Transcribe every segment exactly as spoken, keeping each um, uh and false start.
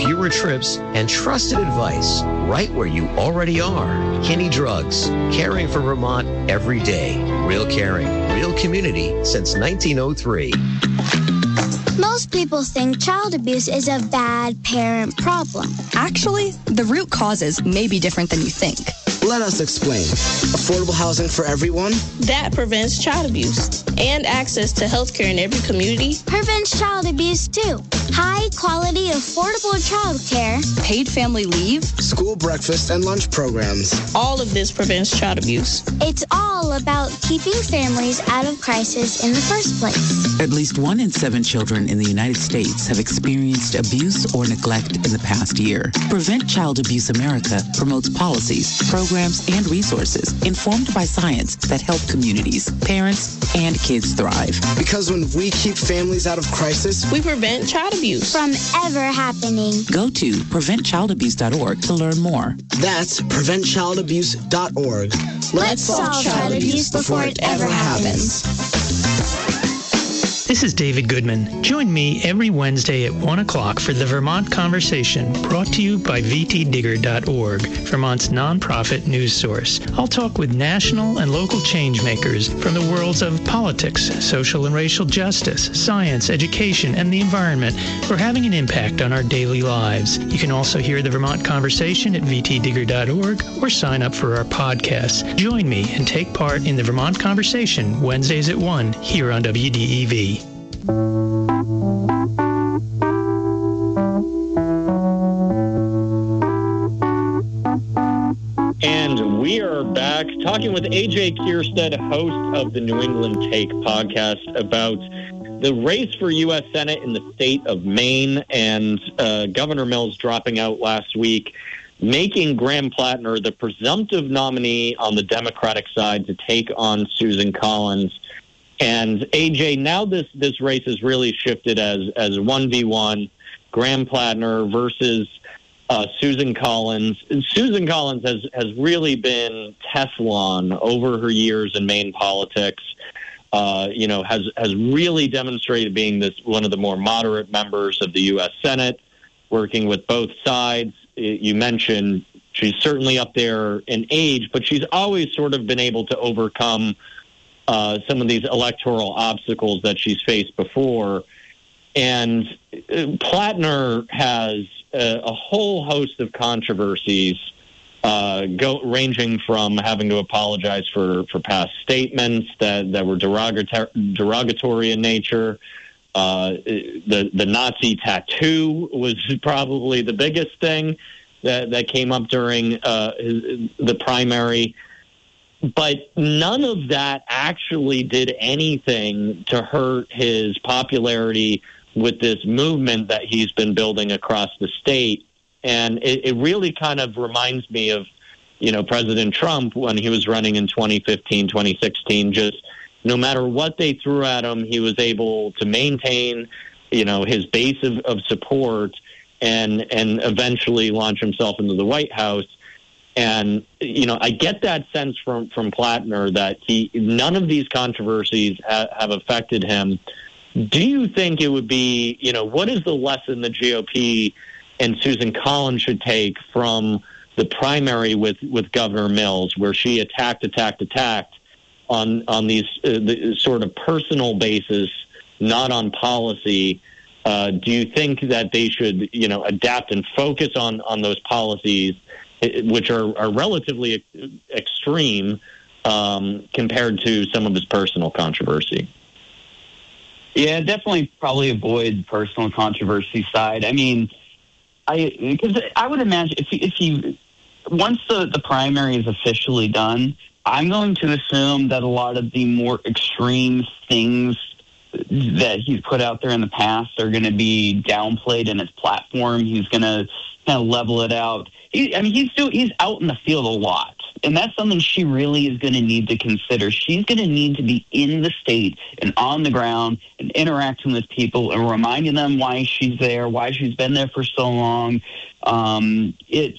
fewer trips, and trusted advice right where you already are. Kinney Drugs, caring for Vermont every day. Real caring, real community since nineteen oh three. Most people think child abuse is a bad parent problem. Actually, the root causes may be different than you think. Let us explain. Affordable housing for everyone? That prevents child abuse. And access to health care in every community prevents child abuse, too. High quality, affordable child care. Paid family leave. School breakfast and lunch programs. All of this prevents child abuse. It's all about keeping families out of crisis in the first place. At least one in seven children in the United States have experienced abuse or neglect in the past year. Prevent Child Abuse America promotes policies, programs, and resources informed by science that help communities, parents, and kids thrive. Because when we keep families out of crisis, we prevent child abuse from ever happening. Go to prevent child abuse dot org to learn more. That's prevent child abuse dot org. Let's, Let's solve child abuse before it ever happens. This is David Goodman. Join me every Wednesday at one o'clock for the Vermont Conversation, brought to you by v t digger dot org, Vermont's nonprofit news source. I'll talk with national and local changemakers from the worlds of politics, social and racial justice, science, education, and the environment who are having an impact on our daily lives. You can also hear the Vermont Conversation at v t digger dot org or sign up for our podcasts. Join me and take part in the Vermont Conversation Wednesdays at one here on W D E V. And we are back talking with A J Kierstead, host of the New England Take podcast, about the race for U S Senate in the state of Maine, and uh, Governor Mills dropping out last week, making Graham Plattner the presumptive nominee on the Democratic side to take on Susan Collins. And A J, now this, this race has really shifted as as one v one, Graham Plattner versus uh, Susan Collins. And Susan Collins has, has really been Teflon over her years in Maine politics. Uh, you know, has has really demonstrated being this one of the more moderate members of the U S Senate, working with both sides. You mentioned she's certainly up there in age, but she's always sort of been able to overcome Uh, some of these electoral obstacles that she's faced before. And uh, Plattner has a, a whole host of controversies, uh, go, ranging from having to apologize for, for past statements that, that were derogatory, derogatory in nature. Uh, the, the Nazi tattoo was probably the biggest thing that, that came up during uh, his, the primary. But none of that actually did anything to hurt his popularity with this movement that he's been building across the state. And it, it really kind of reminds me of, you know, President Trump when he was running in twenty fifteen, twenty sixteen. Just no matter what they threw at him, he was able to maintain, you know, his base of, of support and and eventually launch himself into the White House. And, you know, I get that sense from, from Plattner that he none of these controversies ha- have affected him. Do you think it would be, you know, what is the lesson the G O P and Susan Collins should take from the primary with, with Governor Mills, where she attacked, attacked, attacked on, on these uh, the sort of personal basis, not on policy? Uh, do you think that they should, you know, adapt and focus on, on those policies, which are, are relatively extreme um, compared to some of his personal controversy? Yeah, definitely probably avoid personal controversy side. I mean, I because I would imagine if he, if he once the, the primary is officially done, I'm going to assume that a lot of the more extreme things that he's put out there in the past are going to be downplayed in his platform. He's going to kind of level it out. He, I mean, he's still, he's out in the field a lot, and that's something she really is going to need to consider. She's going to need to be in the state and on the ground and interacting with people and reminding them why she's there, why she's been there for so long. Um, it's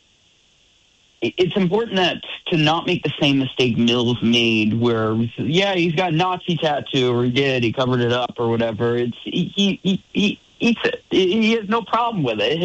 it's important that to not make the same mistake Mills made, where yeah, he's got a Nazi tattoo, or he did, he covered it up, or whatever. It's he he he, he eats it. He has no problem with it.